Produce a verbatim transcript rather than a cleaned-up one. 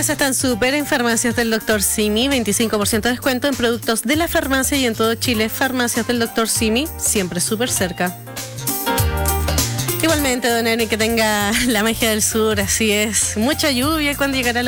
ofertas están súper en Farmacias del doctor Simi, veinticinco por ciento de descuento en productos de la farmacia y en todo Chile. Farmacias del doctor Simi, siempre súper cerca. Igualmente, don Eri, que tenga la magia del sur, así es. Mucha lluvia cuando llegará la